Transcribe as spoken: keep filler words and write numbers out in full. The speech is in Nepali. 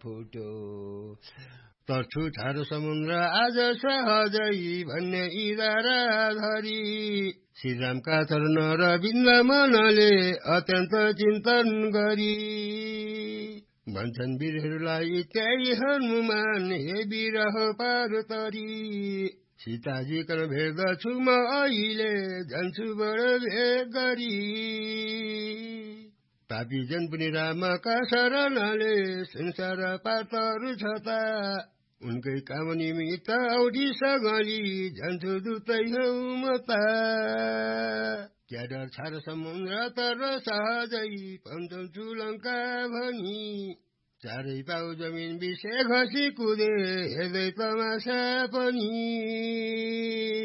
फुट्यो तर्छु ठाडो समुद्र आज सहजै भन्ने इरादा धरी श्रीरामका चरण र बिन्द मनले अत्यन्त चिन्तन गरी भन्छन् वीरहरूलाई त्यही हनुमान हे बिरह पार्वतरी सीताजी कन भेट्दछु म अहिले जान्छु बडो भेग गरी पापी जन पनि रामका शरणले संसार पातहरू छता उनकै काम निमित्त औधी सगली जान्छु दुतै हौ म त क्या डर छाड समुद्र तर सहजै पन्छौ लङ्का भनी चारै पाउ जमिन बिसे खसी कुदे हेर्दै तमासा पनि